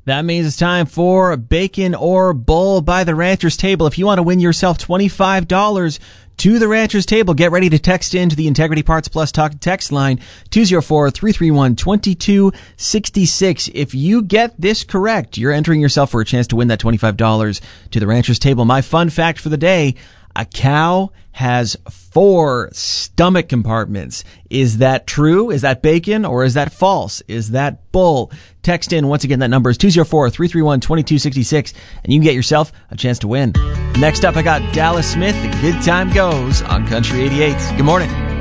That means it's time for Bacon or Bull by the Rancher's Table. If you want to win yourself $25 to the Rancher's Table, get ready to text in to the Integrity Parts Plus Talk text line 204-331-2266. If you get this correct, you're entering yourself for a chance to win that $25 to the Rancher's Table. My fun fact for the day: a cow has 4 stomach compartments. Is that true? Is that bacon or is that false? Is that bull? Text in. Once again, that number is 204-331-2266, and you can get yourself a chance to win. Next up, I got Dallas Smith. The Good Time Goes on Country 88. Good morning.